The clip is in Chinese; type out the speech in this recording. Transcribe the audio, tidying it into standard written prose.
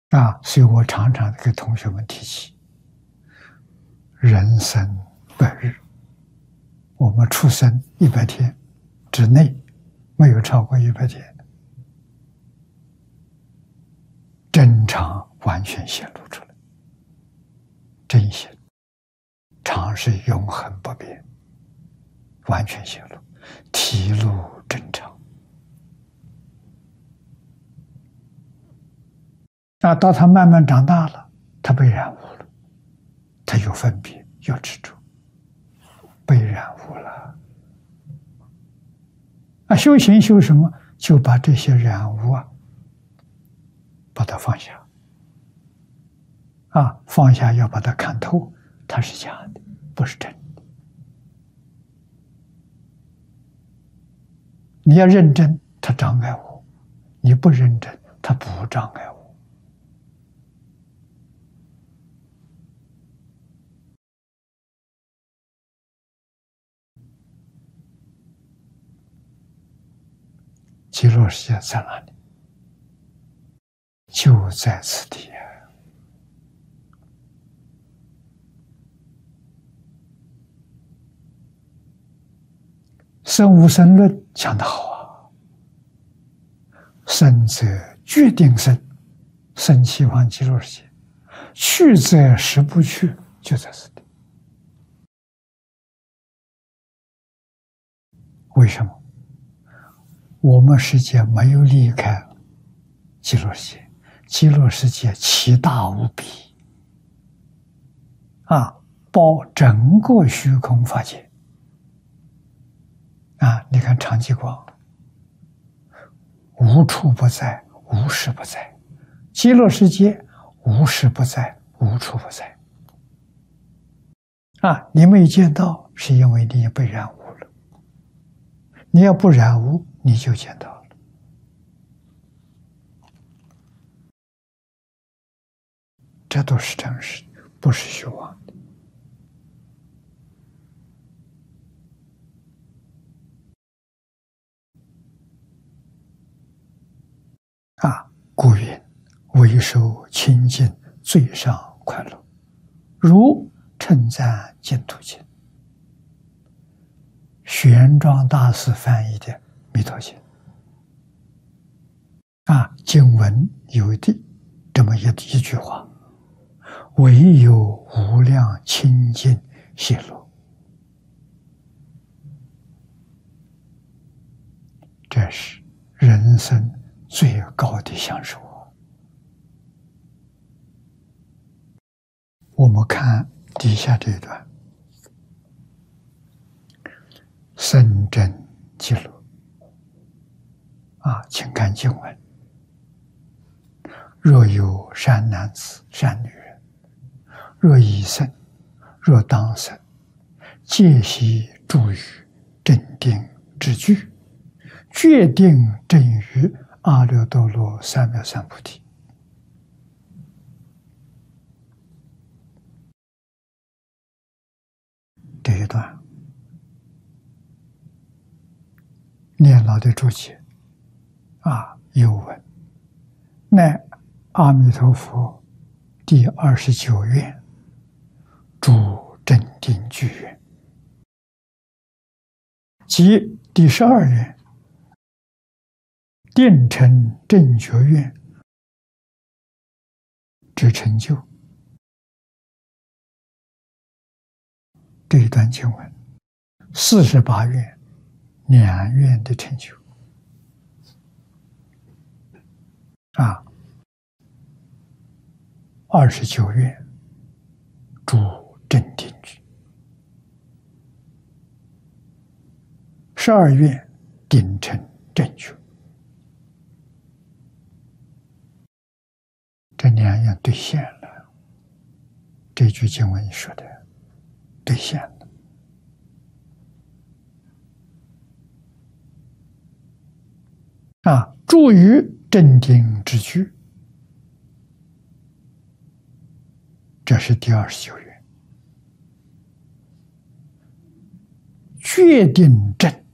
所以我常常给同学们提起，人生100日，我们出生100天之内，没有超过100天，真常完全显露出来，真显，常是永恒不变，完全显露，体露真常。到他慢慢长大了，他被染污了，他有分别，有执着，被染污了。修行修什么？就把这些染污把它放下。放下要把它看透，它是假的，不是真的。你要认真，它障碍我；你不认真，它不障碍我。极乐世界在哪里？就在此地。生无生论讲得好生则决定生，生西方极乐世界；去则实不去，就在此地。为什么？我们世界没有离开极乐世界，极乐世界其大无比，包整个虚空法界。你看长吉光，无处不在，无时不在；极乐世界无时不在，无处不在。你没见到，是因为你被染污了。你要不染污，你就见到了。这都是真实的，不是虚妄的。故云：唯受清净最上快乐，如称赞净土经。玄奘大师翻译的《弥陀经》经文有这么一句话：唯有无量清净显露。这是人生最高的享受。我们看底下这一段：深真极乐。请看经文：若有善男子、善女人，若已生，若当生，戒习住于正定之具，决定正于阿耨多罗三藐三菩提。这一段念老的注解有文：乃阿弥陀佛第29愿诸正定具愿，即第12愿定成正觉愿之成就。这一段经文48愿2愿的成就29愿诸正定具，12愿定成正觉。这2愿兑现了，这句经文说的兑现了。住于正定之具，这是第29愿。决定正